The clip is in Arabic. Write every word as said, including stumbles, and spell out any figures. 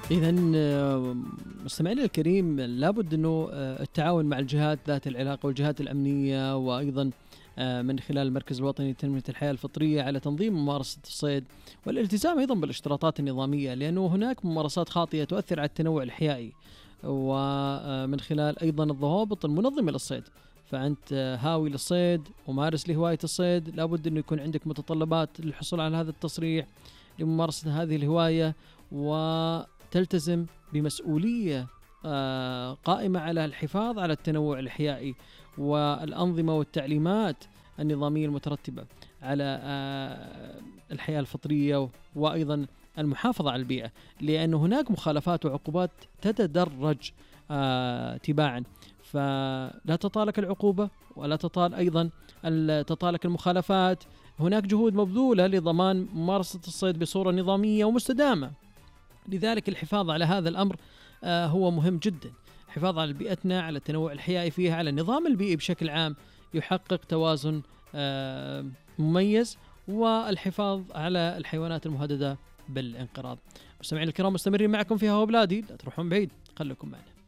إذن مستمعينا الكريم، لابد أنه التعاون مع الجهات ذات العلاقة والجهات الأمنية، وأيضا من خلال المركز الوطني لتنمية الحياة الفطرية على تنظيم ممارسة الصيد، والالتزام أيضا بالاشتراطات النظامية، لأنه هناك ممارسات خاطئة تؤثر على التنوع الحيائي، ومن خلال أيضا الضوابط المنظمة للصيد. فأنت هاوي للصيد ومارس لهواية الصيد، لابد أنه يكون عندك متطلبات للحصول على هذا التصريح لممارسة هذه الهواية، وتلتزم بمسؤولية قائمة على الحفاظ على التنوع الحيائي والأنظمة والتعليمات النظامية المترتبة على الحياة الفطرية، وأيضا المحافظة على البيئة، لأن هناك مخالفات وعقوبات تتدرج تباعا، فلا تطالك العقوبة ولا تطال أيضا تطالك المخالفات. هناك جهود مبذولة لضمان ممارسة الصيد بصورة نظامية ومستدامة، لذلك الحفاظ على هذا الأمر هو مهم جدا. الحفاظ على بيئتنا، على التنوع الحيائي فيها، على النظام البيئي بشكل عام، يحقق توازن مميز، والحفاظ على الحيوانات المهددة بالانقراض. مستمعين الكرام، مستمرين معكم في هوا بلادي، لا تروحون بعيد، خليكم معنا.